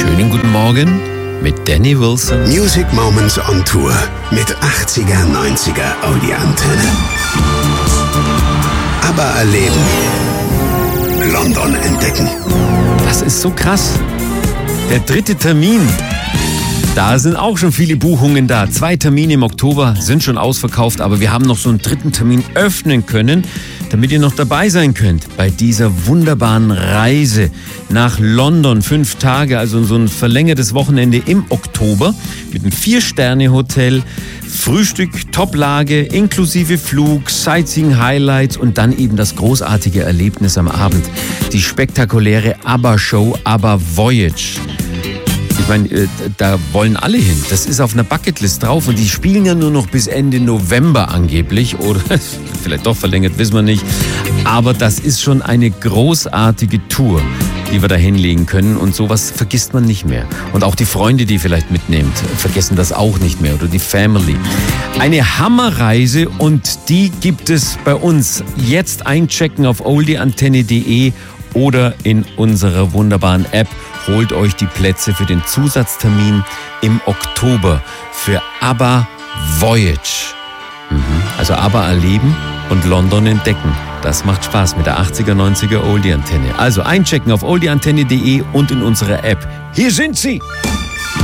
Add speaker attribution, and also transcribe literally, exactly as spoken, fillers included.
Speaker 1: Schönen guten Morgen mit Danny Wilson.
Speaker 2: Music Moments on Tour mit achtziger, neunziger Audi-Antenne. ABBA erleben, London entdecken.
Speaker 1: Das ist so krass. Der dritte Termin. Da sind auch schon viele Buchungen da. Zwei Termine im Oktober sind schon ausverkauft, aber wir haben noch so einen dritten Termin öffnen können, damit ihr noch dabei sein könnt bei dieser wunderbaren Reise nach London. Fünf Tage, also so ein verlängertes Wochenende im Oktober mit einem Vier-Sterne-Hotel, Frühstück, Toplage, inklusive Flug, Sightseeing-Highlights und dann eben das großartige Erlebnis am Abend. Die spektakuläre ABBA-Show ABBA Voyage. Ich meine, da wollen alle hin. Das ist auf einer Bucketlist drauf und die spielen ja nur noch bis Ende November angeblich oder vielleicht doch verlängert, wissen wir nicht. Aber das ist schon eine großartige Tour, die wir da hinlegen können und sowas vergisst man nicht mehr. Und auch die Freunde, die ihr vielleicht mitnehmt, vergessen das auch nicht mehr oder die Family. Eine Hammerreise und die gibt es bei uns. Jetzt einchecken auf oldieantenne punkt de oder in unserer wunderbaren App. Holt euch die Plätze für den Zusatztermin im Oktober für ABBA Voyage. Mhm. Also ABBA erleben und London entdecken. Das macht Spaß mit der achtziger, neunziger Oldie-Antenne. Also einchecken auf oldieantenne punkt de und in unserer App. Hier sind sie!